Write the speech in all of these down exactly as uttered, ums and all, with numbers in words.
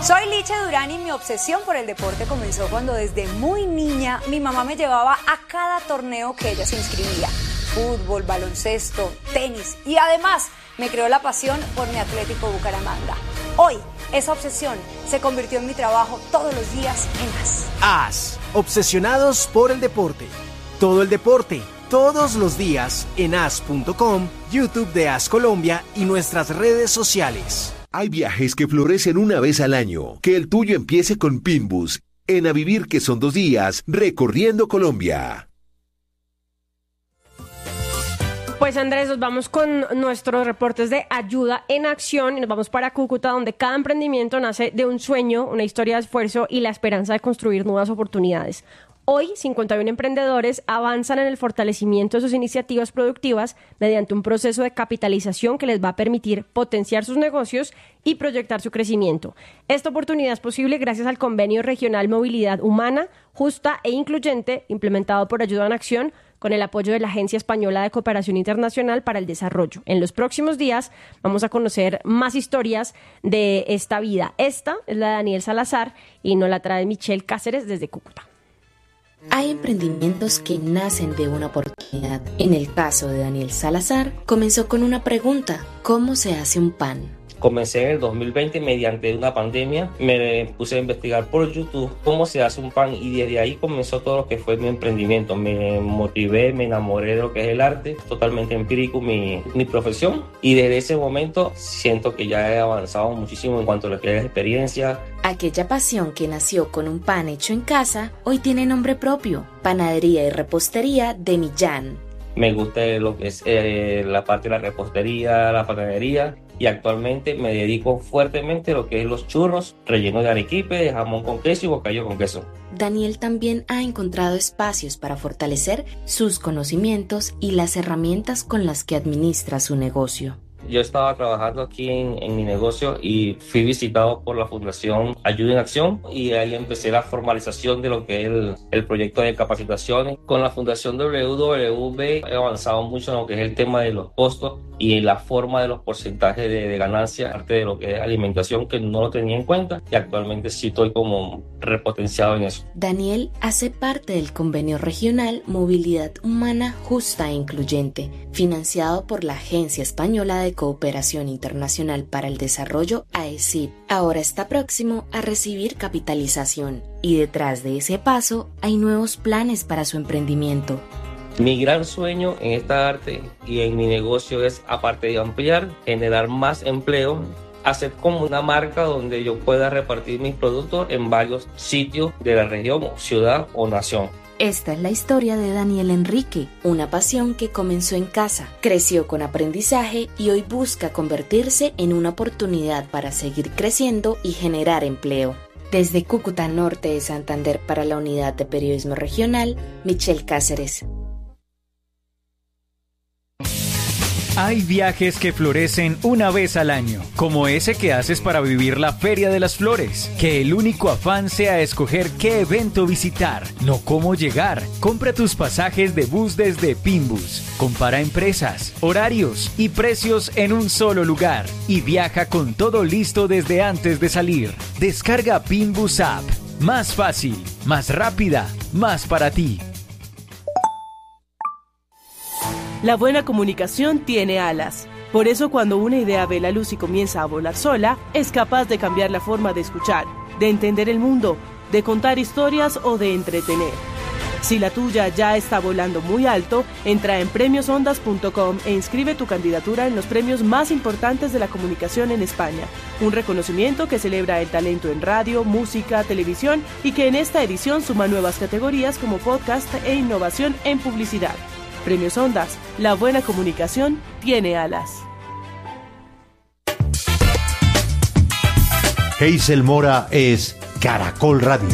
Soy Licha Durán y mi obsesión por el deporte comenzó cuando desde muy niña mi mamá me llevaba a cada torneo que ella se inscribía. Fútbol, baloncesto, tenis y además me creó la pasión por mi Atlético Bucaramanga. Hoy esa obsesión se convirtió en mi trabajo todos los días en A S. A S, obsesionados por el deporte. Todo el deporte, todos los días en A S punto com, YouTube de A S Colombia y nuestras redes sociales. Hay viajes que florecen una vez al año. Que el tuyo empiece con Pinbus. En A Vivir, que son dos días, recorriendo Colombia. Pues Andrés, nos vamos con nuestros reportes de Ayuda en Acción y nos vamos para Cúcuta, donde cada emprendimiento nace de un sueño, una historia de esfuerzo y la esperanza de construir nuevas oportunidades. Hoy, cincuenta y uno emprendedores avanzan en el fortalecimiento de sus iniciativas productivas mediante un proceso de capitalización que les va a permitir potenciar sus negocios y proyectar su crecimiento. Esta oportunidad es posible gracias al Convenio Regional Movilidad Humana, Justa e Incluyente, implementado por Ayuda en Acción, con el apoyo de la Agencia Española de Cooperación Internacional para el Desarrollo. En los próximos días vamos a conocer más historias de esta vida. Esta es la de Daniel Salazar y nos la trae Michelle Cáceres desde Cúcuta. Hay emprendimientos que nacen de una oportunidad. En el caso de Daniel Salazar, comenzó con una pregunta: ¿cómo se hace un pan? Comencé en el dos mil veinte mediante una pandemia, me puse a investigar por YouTube cómo se hace un pan y desde ahí comenzó todo lo que fue mi emprendimiento. Me motivé, me enamoré de lo que es el arte, totalmente empírico mi, mi profesión, y desde ese momento siento que ya he avanzado muchísimo en cuanto a lo que es experiencia. Aquella pasión que nació con un pan hecho en casa, hoy tiene nombre propio: Panadería y Repostería de Millán. Me gusta lo que es eh, la parte de la repostería, la panadería, y actualmente me dedico fuertemente a lo que es los churros rellenos de arequipe, de jamón con queso y bocadillo con queso. Daniel también ha encontrado espacios para fortalecer sus conocimientos y las herramientas con las que administra su negocio. Yo estaba trabajando aquí en, en mi negocio y fui visitado por la Fundación Ayuda en Acción y ahí empecé la formalización de lo que es el, el proyecto de capacitaciones. Con la Fundación W W B he avanzado mucho en lo que es el tema de los costos y en la forma de los porcentajes de, de ganancia, aparte de lo que es alimentación, que no lo tenía en cuenta, y actualmente sí estoy como repotenciado en eso. Daniel hace parte del Convenio Regional Movilidad Humana Justa e Incluyente, financiado por la Agencia Española de Cooperación Internacional para el Desarrollo, A E C I P. Ahora está próximo a recibir capitalización y detrás de ese paso hay nuevos planes para su emprendimiento. Mi gran sueño en esta arte y en mi negocio es, aparte de ampliar, generar más empleo, hacer como una marca donde yo pueda repartir mis productos en varios sitios de la región, ciudad o nación. Esta es la historia de Daniel Enrique, una pasión que comenzó en casa, creció con aprendizaje y hoy busca convertirse en una oportunidad para seguir creciendo y generar empleo. Desde Cúcuta, norte de Santander, para la Unidad de Periodismo Regional, Michelle Cáceres. Hay viajes que florecen una vez al año, como ese que haces para vivir la Feria de las Flores. Que el único afán sea escoger qué evento visitar, no cómo llegar. Compra tus pasajes de bus desde Pinbus. Compara empresas, horarios y precios en un solo lugar. Y viaja con todo listo desde antes de salir. Descarga Pinbus App. Más fácil, más rápida, más para ti. La buena comunicación tiene alas. Por eso, cuando una idea ve la luz y comienza a volar sola, es capaz de cambiar la forma de escuchar, de entender el mundo, de contar historias o de entretener. Si la tuya ya está volando muy alto, entra en premios ondas punto com e inscribe tu candidatura en los premios más importantes de la comunicación en España. Un reconocimiento que celebra el talento en radio, música, televisión y que en esta edición suma nuevas categorías como podcast e innovación en publicidad. Premios Ondas, la buena comunicación tiene alas. Hazel Mora es Caracol Radio.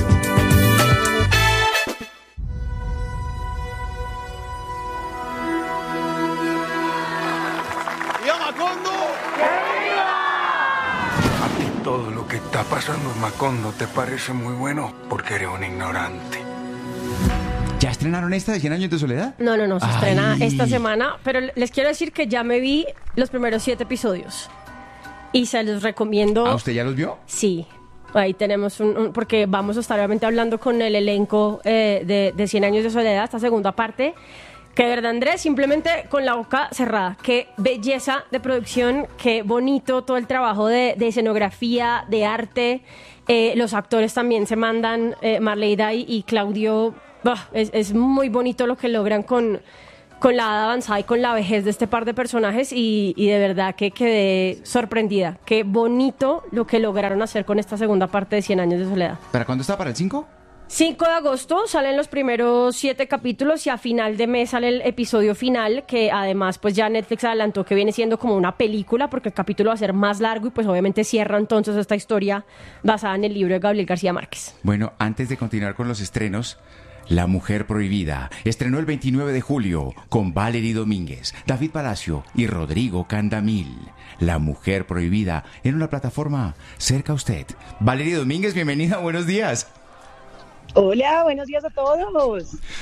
A ti todo lo que está pasando en Macondo te parece muy bueno porque eres un ignorante. ¿Ya estrenaron esta de cien años de soledad? No, no, no, se Ay. estrena esta semana, pero les quiero decir que ya me vi los primeros siete episodios y se los recomiendo. ¿Ah, usted ya los vio? Sí. Ahí tenemos un, un porque vamos a estar obviamente hablando con el elenco eh, de, de Cien Años de Soledad, esta segunda parte. Que de verdad, Andrés, simplemente con la boca cerrada. Qué belleza de producción, qué bonito todo el trabajo de, de escenografía, de arte. Eh, los actores también se mandan, eh, Marleida y, y Claudio. Bah, es, es muy bonito lo que logran con, con la edad avanzada y con la vejez de este par de personajes. Y, y de verdad que quedé sorprendida. Qué bonito lo que lograron hacer con esta segunda parte de Cien Años de Soledad. ¿Para cuándo está? ¿Para el cinco? cinco de agosto salen los primeros siete capítulos y a final de mes sale el episodio final, que además pues ya Netflix adelantó que viene siendo como una película porque el capítulo va a ser más largo y pues obviamente cierra entonces esta historia basada en el libro de Gabriel García Márquez. Bueno, antes de continuar con los estrenos, La Mujer Prohibida estrenó el veintinueve de julio con Valerie Domínguez, David Palacio y Rodrigo Candamil. La Mujer Prohibida en una plataforma cerca a usted. Valerie Domínguez, bienvenida, buenos días. Hola, buenos días a todos.